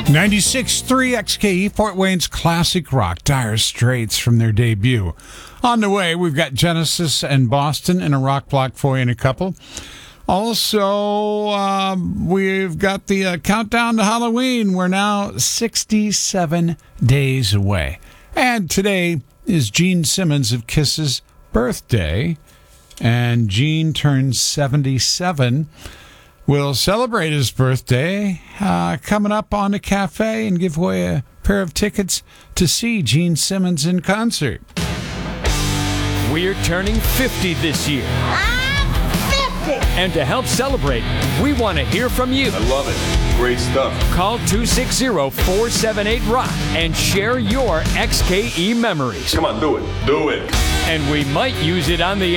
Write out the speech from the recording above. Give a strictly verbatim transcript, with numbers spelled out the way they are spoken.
ninety-six point three X K E, Fort Wayne's classic rock, Dire Straits, from their debut. On the way, we've got Genesis and Boston in a rock block for you in a couple. Also, uh, we've got the uh, countdown to Halloween. We're now sixty-seven days away. And today is Gene Simmons of Kiss's birthday. And Gene turns seventy-seven. We'll celebrate his birthday uh, coming up on the cafe and give away a pair of tickets to see Gene Simmons in concert. We're turning fifty this year. I'm fifty! And to help celebrate, we want to hear from you. I love it. Great stuff. Call two six zero, four seven eight, ROCK and share your X K E memories. Come on, do it. Do it. And we might use it on the